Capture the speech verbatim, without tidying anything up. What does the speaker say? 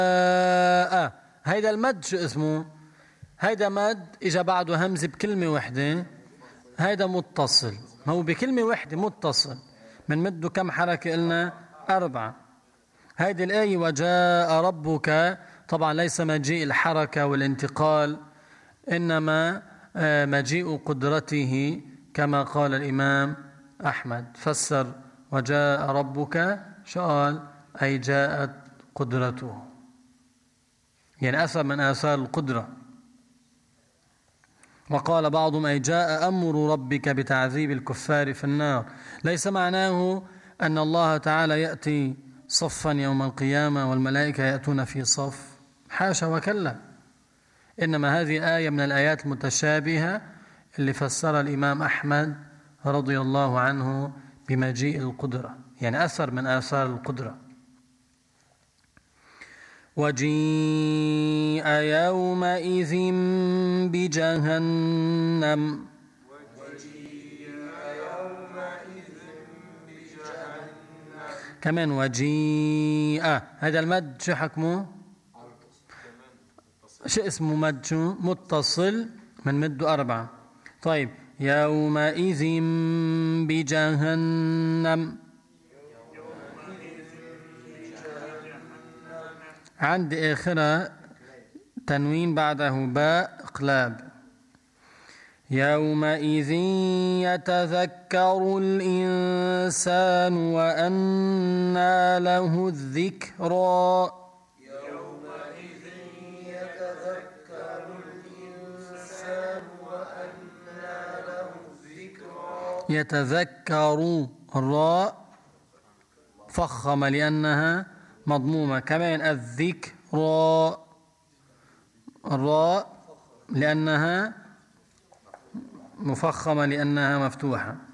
هيدا المد شو اسمه؟ هيدا مد إجا بعده همزة بكلمة واحدة، هيدا متصل. هو بكلمة واحدة متصل، من مده كم حركة قلنا؟ أربعة. هيدي الآية وجاء ربك طبعا ليس مجيء الحركة والانتقال، إنما مجيء قدرته كما قال الإمام أحمد. فسر وجاء ربك شقال أي جاءت قدرته، يعني أثر من آثار القدرة. وقال بعضهم أي جاء أمر ربك بتعذيب الكفار في النار. ليس معناه أن الله تعالى يأتي صفا يوم القيامة والملائكة يأتون في صف، حاشا وكلا، إنما هذه آية من الآيات المتشابهة اللي فسر الإمام أحمد رضي الله عنه بمجيء القدرة، يعني أثر من آثار القدرة. وجيء يومئذ بجهنم كمان وجيء. هذا المد شو حكمه؟ شو اسمه مد؟ شو متصل من مده أربعة. طيب يومئذ بجهنم، عند آخرة تنوين بعده باء إقلاب. يومئذ يتذكر الإنسان وأنى له الذكرى. يومئذ يتذكر الإنسان وأنى له الذكرى. يتذكر الراء فخم لأنها مضمومة، كمان الذكرى الراء لأنها مفخمة لأنها مفتوحة.